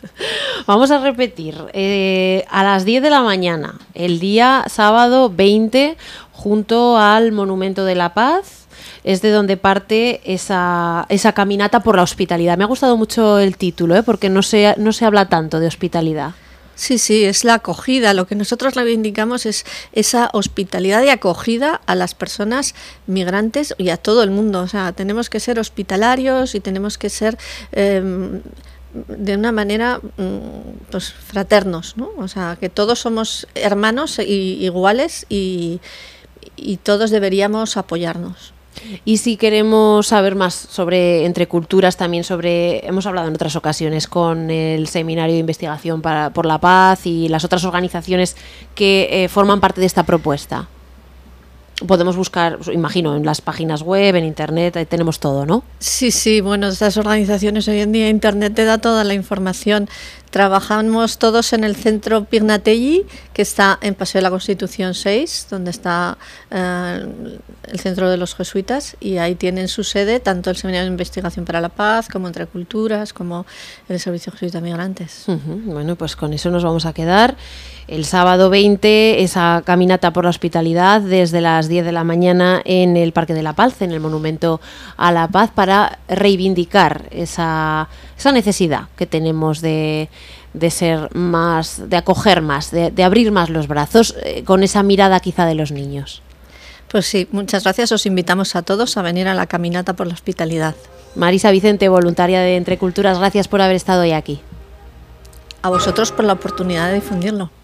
Vamos a repetir, a las 10 de la mañana, el día sábado 20, junto al Monumento de la Paz, es de donde parte esa caminata por la hospitalidad. Me ha gustado mucho el título, porque no se habla tanto de hospitalidad. Sí, sí, es la acogida. Lo que nosotros reivindicamos es esa hospitalidad y acogida a las personas migrantes y a todo el mundo. O sea, tenemos que ser hospitalarios y tenemos que ser de una manera pues fraternos, ¿no? O sea, que todos somos hermanos y iguales y todos deberíamos apoyarnos. Y si queremos saber más sobre Entre Culturas, también hemos hablado en otras ocasiones con el Seminario de Investigación por la Paz y las otras organizaciones que forman parte de esta propuesta. Podemos buscar, imagino, en las páginas web, en internet, ahí tenemos todo, ¿no? Sí, sí, bueno, estas organizaciones hoy en día internet te da toda la información. Trabajamos todos en el centro Pignatelli, que está en Paseo de la Constitución 6, donde está el centro de los jesuitas, y ahí tienen su sede tanto el Seminario de Investigación para la Paz, como Entre Culturas, como el Servicio Jesuita Migrantes. Bueno, pues con eso nos vamos a quedar. El sábado 20, esa caminata por la hospitalidad desde las 10 de la mañana en el Parque de la Paz, en el Monumento a la Paz, para reivindicar esa necesidad que tenemos de ser más, de acoger más, de abrir más los brazos, con esa mirada quizá de los niños. Pues sí, muchas gracias. Os invitamos a todos a venir a la caminata por la hospitalidad. Marisa Vicente, voluntaria de Entre Culturas, gracias por haber estado hoy aquí. A vosotros por la oportunidad de difundirlo.